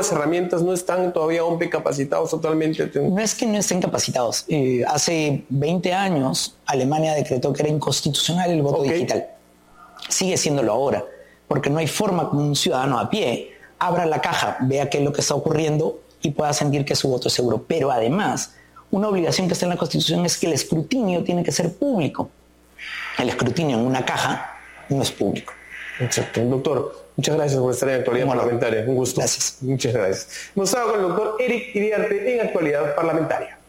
las herramientas, no están todavía aún capacitados totalmente. No es que no estén capacitados. Hace 20 años Alemania decretó que era inconstitucional el voto digital. Sigue siéndolo ahora, porque no hay forma que un ciudadano a pie abra la caja, vea qué es lo que está ocurriendo y pueda sentir que su voto es seguro. Pero además, una obligación que está en la Constitución es que el escrutinio tiene que ser público. El escrutinio en una caja no es público. Exacto. Doctor, muchas gracias por estar en Actualidad Parlamentaria. Un gusto. Gracias. Muchas gracias. Hemos estado con el doctor Eric Iriarte en Actualidad Parlamentaria.